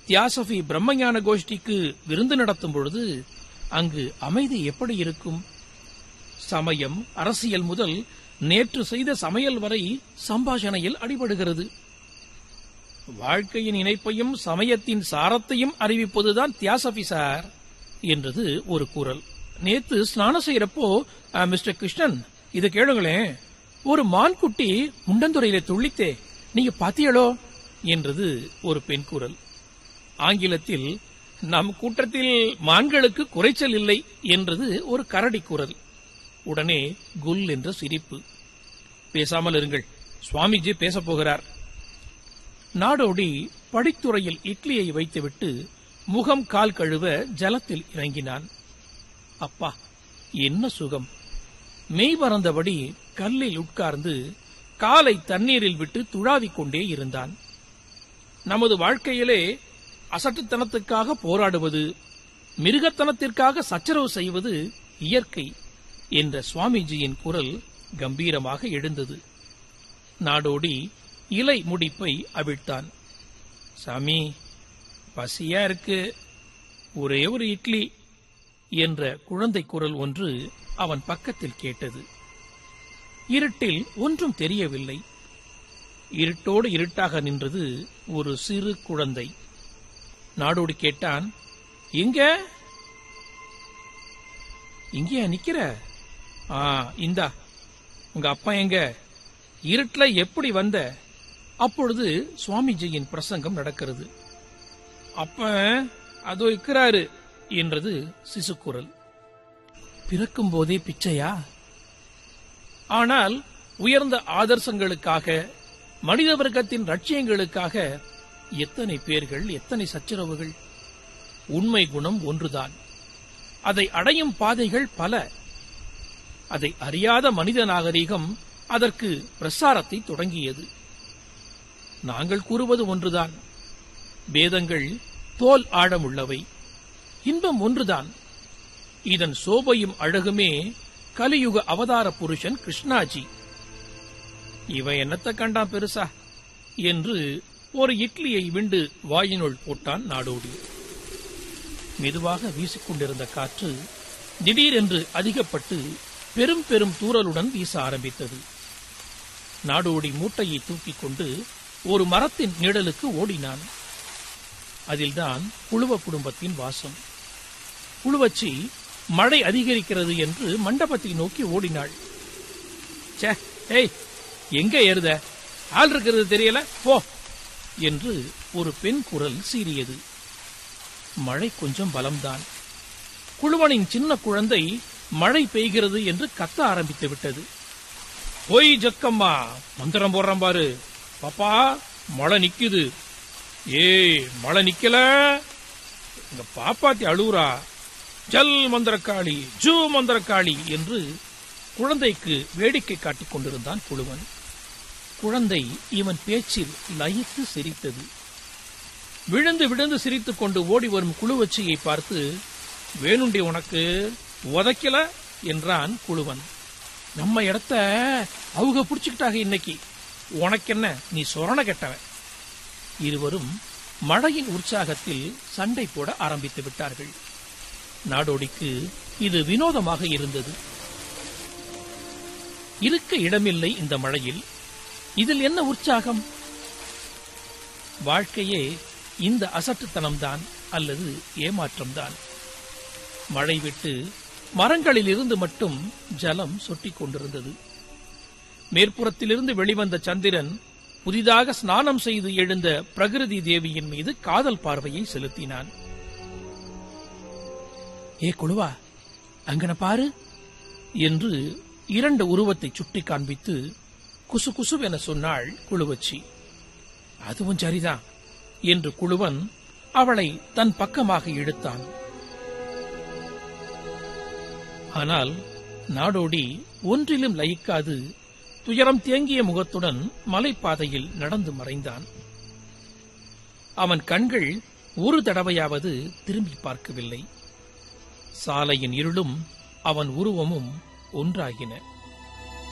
தியாசபி பிரம்மஞான கோஷ்டிக்கு விருந்து நடத்தும் பொழுது அங்கு அமைதி எப்படி இருக்கும்? சமயம், அரசியல் முதல் நேற்று செய்த சமையல் வரை சம்பாஷணையில் அடிபடுகிறது. வாழ்க்கையின் இணைப்பையும் சமயத்தின் சாரத்தையும் அறிவிப்பதுதான் தியாசபி சார் என்றது ஒரு குரல். நேத்து ஸ்நானம் செய்யறப்போ மிஸ்டர் கிருஷ்ணன், இதை கேளுங்களேன், ஒரு மான்குட்டி முண்டந்துறையில துள்ளித்தே, நீங்க பாத்தியளோ என்றது ஒரு பெண் குரல். ஆங்கிலத்தில் நம் கூட்டத்தில் மான்களுக்கு குறைச்சல் இல்லை என்றது ஒரு கரடி குரல். உடனே குல் என்ற சிரிப்பு. பேசாமல் இருங்கள், சுவாமிஜி பேசப் போகிறார். நாடோடி படித்துறையில் இட்லியை வைத்துவிட்டு முகம் கால் கழுவ ஜலத்தில் இறங்கினான். அப்பா, என்ன சுகம்! மெய் மறந்தபடி கல்லில் உட்கார்ந்து காலை தண்ணீரில் விட்டு துழாவிக் கொண்டே இருந்தான். நமது வாழ்க்கையிலே அசட்டுத்தனத்துக்காக போராடுவது, மிருகத்தனத்திற்காக சச்சரவு செய்வது இயற்கை என்ற சுவாமிஜியின் குரல் கம்பீரமாக எழுந்தது. நாடோடி இலை முடிப்பை அவிழ்த்தான். சாமி, பசியா இருக்கு, ஒரே ஒரு இட்லி என்ற குழந்தை குரல் ஒன்று அவன் பக்கத்தில் கேட்டது. இருட்டில் ஒன்றும் தெரியவில்லை. இருட்டோடு இருட்டாக நின்றது ஒரு சிறு குழந்தை. நாடோடி கேட்டான், எங்க? இங்கே நிக்கிற? இந்தா, உங்க அப்பா எங்க? இருட்டுல எப்படி வந்த? அப்பொழுது சுவாமிஜியின் பிரசங்கம் நடக்கிறது. அப்ப அதோ இருக்கிறாரு என்றது சிசுக்குரல். பிறக்கும் போதே பிச்சையா? ஆனால் உயர்ந்த ஆதர்சங்களுக்காக, மனித வர்க்கத்தின் லட்சியங்களுக்காக எத்தனை பேர்கள், எத்தனை சச்சரவுகள்! உண்மை குணம் ஒன்றுதான். அதை அடையும் பாதைகள் பல. அதை அறியாத மனித நாகரீகம் அதற்கு பிரசாரத்தை தொடங்கியது. நாங்கள் கூறுவது ஒன்றுதான். வேதங்கள் தோல் ஆழமுள்ளவை. இன்பம் ஒன்றுதான். இதன் சோபையும் அழகுமே கலியுக அவதார புருஷன் கிருஷ்ணாஜி. இவன் என்னத்த கண்டான் பெருசா என்று ஒரு இட்லியை விண்டு வாயினுள் போட்டான் நாடோடி. மெதுவாக வீசிக்கொண்டிருந்த காற்று திடீரென்று அதிகப்பட்டு பெரும் பெரும் தூறலுடன் வீச ஆரம்பித்தது. நாடோடி மூட்டையை தூக்கிக் கொண்டு ஒரு மரத்தின் நிழலுக்கு ஓடினான். அதில்தான் புழுவ குடும்பத்தின் வாசம். புழுவச்சி மழை அதிகரிக்கிறது என்று மண்டபத்தை நோக்கி ஓடினாள். எங்க ஏறுத? ஆள் இருக்கிறது தெரியல, போ என்று ஒரு பெண் குரல் சீறியது. மழை கொஞ்சம் பலம்தான். குழுவனின் சின்ன குழந்தை மழை பெய்கிறது என்று கத்த ஆரம்பித்து விட்டது. போய் ஜக்கம்மா, மந்திரம் போடுறான் பாரு. பாப்பா, மழை நிக்குது. மழை நிக்கல, இங்க பாப்பாத்தி அழுவுறா. ஜல் மந்திரக்காளி, ஜூ மந்திரக்காளி என்று குழந்தைக்கு வேடிக்கை காட்டிக் கொண்டிருந்தான் குழுவன். குழந்தை இவன் பேச்சில் லயித்து சிரித்தது. விழுந்து விழுந்து சிரித்துக் கொண்டு ஓடி வரும் குழுவச்சியை பார்த்து, வேணுண்டி உனக்கு, உதைக்கல என்றான் குழுவன். நம்ம இடத்த அவங்க புடிச்சுக்கிட்டாக இன்னைக்கு, உனக்கென்ன, நீ சொரண கெட்டவன். இருவரும் மழையின் உற்சாகத்தில் சண்டை போட ஆரம்பித்து விட்டார்கள். நாடோடிக்கு இது வினோதமாக இருந்தது. இருக்க இடமில்லை இந்த மழையில். இதில் என்ன உற்சாகம்? வாழ்க்கையே இந்த அசட்டுத்தனம்தான் அல்லது ஏமாற்றம்தான். மழை விட்டு மரங்களில் இருந்து மட்டும் ஜலம் சொட்டிக் கொண்டிருந்தது. மேற்புறத்திலிருந்து வெளிவந்த சந்திரன் புதிதாக ஸ்நானம் செய்து எழுந்த பிரகிருதி தேவியின் மீது காதல் பார்வையை செலுத்தினான். ஏ குழுவா, அங்கன பாரு என்று இரண்டு உருவத்தை சுட்டி காண்பித்து குசு குசுவென சொன்னாள் குழுவச்சி. அதுவும் சரிதான் என்று குழுவன் அவளை தன் பக்கமாக இழுத்தான். ஆனால் நாடோடி ஒன்றிலும் லயிக்காது துயரம் தேங்கிய முகத்துடன் மலைப்பாதையில் நடந்து மறைந்தான். அவன் கண்கள் ஒரு தடவையாவது திரும்பி பார்க்கவில்லை. சாலையின் இருளும் அவன் உருவமும் ஒன்றாகின.